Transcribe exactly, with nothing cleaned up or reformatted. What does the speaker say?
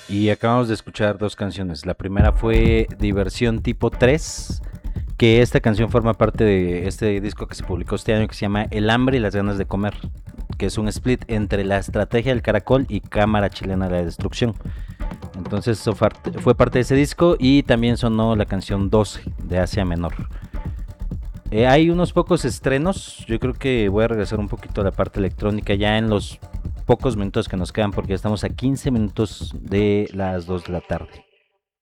Y acabamos de escuchar dos canciones. La primera fue Diversión Tipo tres, que esta canción forma parte de este disco que se publicó este año que se llama El hambre y las ganas de comer, que es un split entre La estrategia del caracol y Cámara chilena de la destrucción. Entonces eso fue parte de ese disco y también sonó la canción doce de Asia Menor. Eh, hay unos pocos estrenos, yo creo que voy a regresar un poquito a la parte electrónica ya en los pocos minutos que nos quedan porque ya estamos a quince minutos de las dos de la tarde.